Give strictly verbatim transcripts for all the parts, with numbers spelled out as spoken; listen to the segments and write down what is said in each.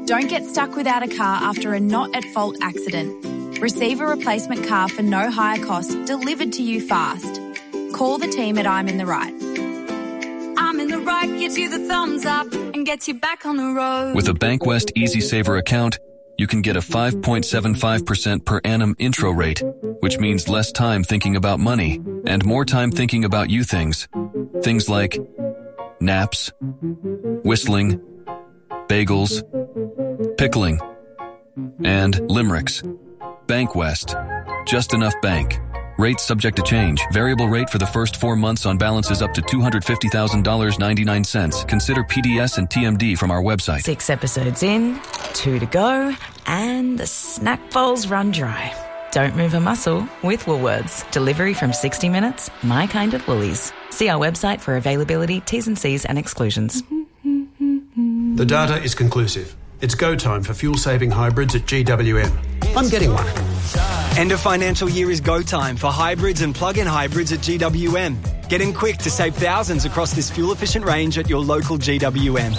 Don't get stuck without a car after a not-at-fault accident. Receive a replacement car for no higher cost delivered to you fast. Call the team at I'm in the Right. I'm in the Right gives you the thumbs up and gets you back on the road. With a Bankwest Easy Saver account, you can get a five point seven five percent per annum intro rate, which means less time thinking about money and more time thinking about you things. Things like naps, whistling, bagels, pickling, and limericks. Bankwest. Just enough bank. Rates subject to change. Variable rate for the first four months on balances up to two hundred fifty thousand dollars and ninety-nine cents. Consider P D S and T M D from our website. Six episodes in, two to go, and the snack bowl's run dry. Don't move a muscle with Woolworths. Delivery from sixty minutes, my kind of Woolies. See our website for availability, T's and C's and exclusions. The data is conclusive. It's go time for fuel-saving hybrids at G W M. I'm getting one. End of financial year is go time for hybrids and plug-in hybrids at G W M. Get in quick to save thousands across this fuel-efficient range at your local G W M.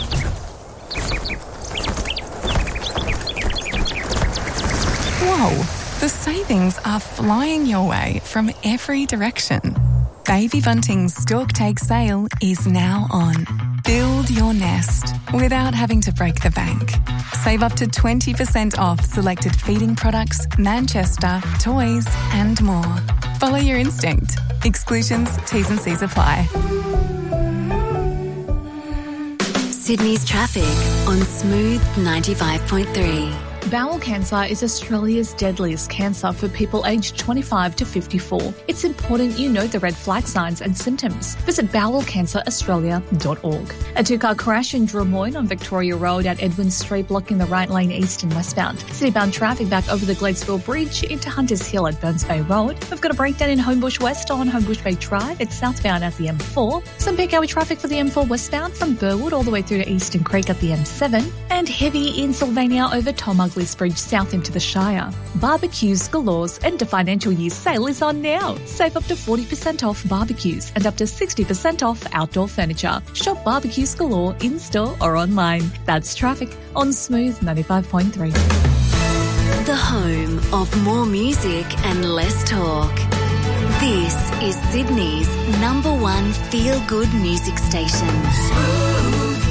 Whoa, the savings are flying your way from every direction. Baby Bunting's Stork Take sale is now on. Build your nest without having to break the bank. Save up to twenty percent off selected feeding products, Manchester, toys and more. Follow your instinct. Exclusions, T's and C's apply. Sydney's traffic on Smooth ninety-five point three. Bowel cancer is Australia's deadliest cancer for people aged twenty-five to fifty-four. It's important you know the red flag signs and symptoms. Visit bowel cancer australia dot org. A two-car crash in Drummoyne on Victoria Road at Edwin Street, blocking the right lane east and westbound. City-bound traffic back over the Gladesville Bridge into Hunters Hill at Burns Bay Road. We've got a breakdown in Homebush West on Homebush Bay Drive. It's southbound at the M four. Some peak hour traffic for the M four westbound from Burwood all the way through to Eastern Creek at the M seven. And heavy in Sylvania over Tom Ugly's Bridge south into the Shire. Barbecues galore, and the financial year sale is on now. Save up to forty percent off barbecues and up to sixty percent off outdoor furniture. Shop Barbecues Galore in-store or online. That's traffic on Smooth ninety-five point three. The home of more music and less talk. This is Sydney's number one feel-good music station. Smooth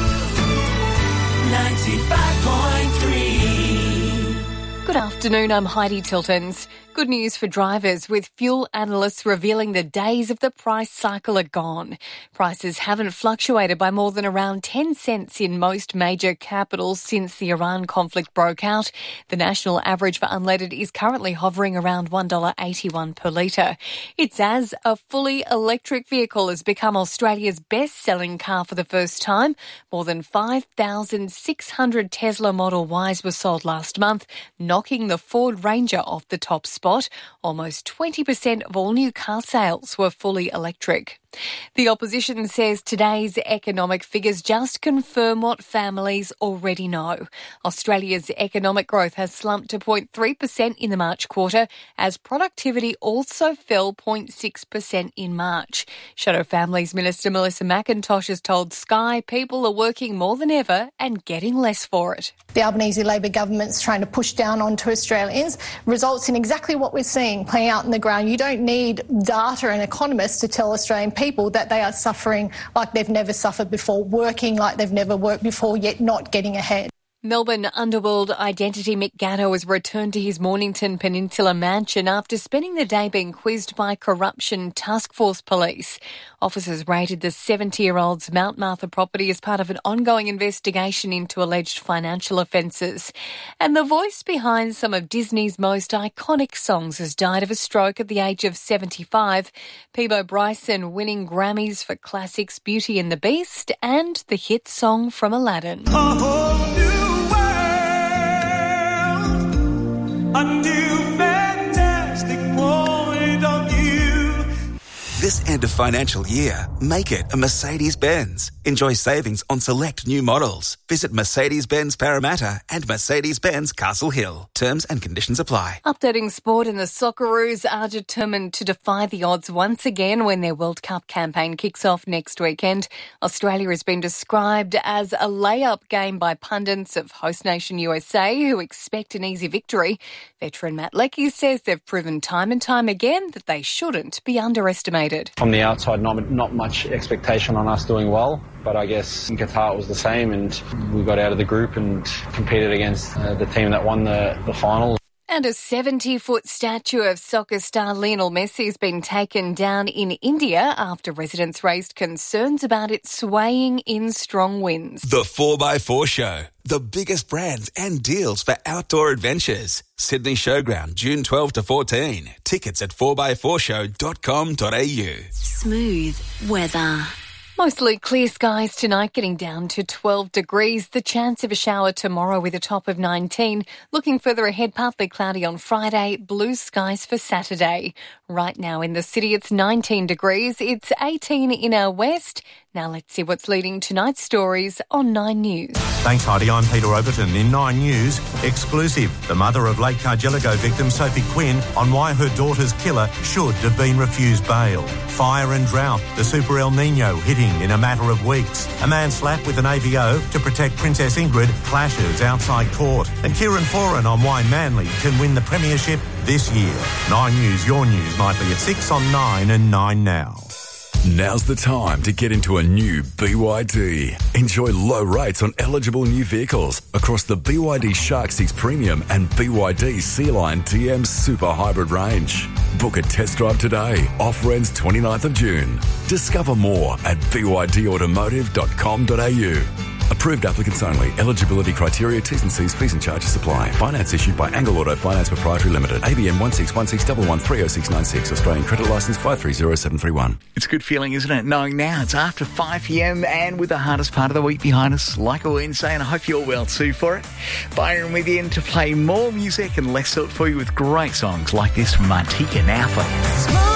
ninety-five point three. Good afternoon, I'm Heidi Tiltons. Good news for drivers, with fuel analysts revealing the days of the price cycle are gone. Prices haven't fluctuated by more than around ten cents in most major capitals since the Iran conflict broke out. The national average for unleaded is currently hovering around one dollar eighty-one per litre. It's as a fully electric vehicle has become Australia's best-selling car for the first time. More than five thousand six hundred Tesla Model Ys were sold last month, knocking the Ford Ranger off the top spot. Almost twenty percent of all new car sales were fully electric. The opposition says today's economic figures just confirm what families already know. Australia's economic growth has slumped to zero point three percent in the March quarter, as productivity also fell zero point six percent in March. Shadow Families Minister Melissa McIntosh has told Sky people are working more than ever and getting less for it. The Albanese Labor government's trying to push down onto Australians results in exactly what we're seeing playing out in the ground. You don't need data and economists to tell Australian people that they are suffering like they've never suffered before, working like they've never worked before, yet not getting ahead. Melbourne underworld identity Mick Gatto has returned to his Mornington Peninsula mansion after spending the day being quizzed by corruption task force police. Officers raided the seventy-year-old's Mount Martha property as part of an ongoing investigation into alleged financial offences. And the voice behind some of Disney's most iconic songs has died of a stroke at the age of seventy-five. Peabo Bryson winning Grammys for classics Beauty and the Beast and the hit song from Aladdin. A new fantastic point of view. This end of financial year, make it a Mercedes-Benz. Enjoy savings on select new models. Visit Mercedes-Benz Parramatta and Mercedes-Benz Castle Hill. Terms and conditions apply. Updating sport, and the Socceroos are determined to defy the odds once again when their World Cup campaign kicks off next weekend. Australia has been described as a layup game by pundits of host nation U S A, who expect an easy victory. Veteran Matt Leckie says they've proven time and time again that they shouldn't be underestimated. From the outside, not, not much expectation on us doing well, but I guess in Qatar it was the same, and we got out of the group and competed against uh, the team that won the, the final. And a seventy-foot statue of soccer star Lionel Messi has been taken down in India after residents raised concerns about it swaying in strong winds. The four by four Show. The biggest brands and deals for outdoor adventures. Sydney Showground, June twelfth to fourteen. Tickets at four by four show dot com dot a u. Smooth weather. Mostly clear skies tonight, getting down to twelve degrees. The chance of a shower tomorrow with a top of nineteen. Looking further ahead, partly cloudy on Friday, blue skies for Saturday. Right now in the city, it's nineteen degrees. It's eighteen in our west. Now let's see what's leading tonight's stories on Nine News. Thanks, Heidi. I'm Peter Overton. In Nine News, exclusive. The mother of late Cargelligo victim Sophie Quinn on why her daughter's killer should have been refused bail. Fire and drought. The Super El Nino hitting in a matter of weeks. A man slapped with an A V O to protect Princess Ingrid clashes outside court. And Kieran Foran on why Manly can win the premiership this year. Nine News, your news nightly at six on Nine and Nine Now. Now's the time to get into a new B Y D. Enjoy low rates on eligible new vehicles across the B Y D Shark six Premium and B Y D Sea-Line D M Super Hybrid range. Book a test drive today. Offer ends twenty-ninth of June. Discover more at b y d automotive dot com dot a u. Approved applicants only. Eligibility criteria, T's and C's, fees and charges apply. Finance issued by Angle Auto Finance Proprietary Limited. A B N one six one six one one three oh six nine six. Australian credit licence five three zero seven three one. It's a good feeling, isn't it? Knowing now it's after five p.m. and with the hardest part of the week behind us, like a Wednesday, and I hope you're well too for it. Byron with you in to play more music and less thought for you with great songs like this from Martika Now for you.